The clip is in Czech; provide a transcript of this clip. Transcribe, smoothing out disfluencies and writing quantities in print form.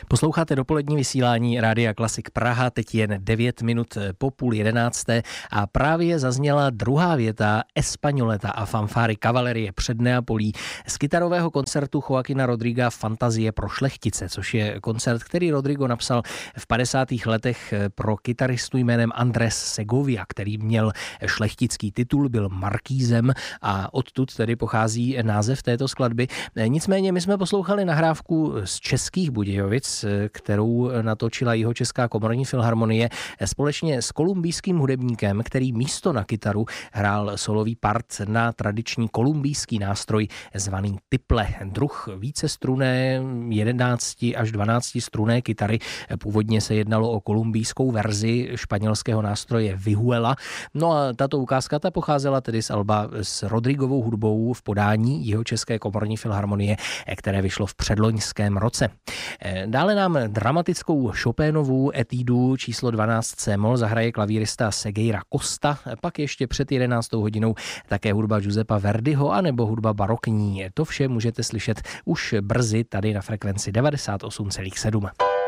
Posloucháte dopolední vysílání Rádia Klasik Praha, teď jen 9 minut po 10:30 a právě zazněla druhá věta Españoleta a fanfáry kavalerie před Neapolí z kytarového koncertu Joaquina Rodriga Fantazie pro šlechtice, což je koncert, který Rodrigo napsal v 50. letech pro kytaristu jménem Andrés Segovia, který měl šlechtický titul, byl markýzem a odtud tedy pochází název této skladby. Nicméně my jsme poslouchali nahrávku z Českých Budějovic, kterou natočila Jihočeská komorní filharmonie společně s kolumbijským hudebníkem, který místo na kytaru hrál solový part na tradiční kolumbijský nástroj zvaný tiple, druh vícestrunné 11 až 12 strunné kytary. Původně se jednalo o kolumbijskou verzi španělského nástroje vihuela. No a tato ukázka pocházela tedy z alba s Rodrigovou hudbou v podání Jihočeské komorní filharmonie, které vyšlo v předloňském roce. Dále nám dramatickou Chopinovu etídu číslo 12 C-moll zahraje klavírista Segeira Costa, pak ještě před 11. hodinou také hudba Giuseppa Verdiho anebo hudba barokní. To vše můžete slyšet už brzy tady na frekvenci 98,7.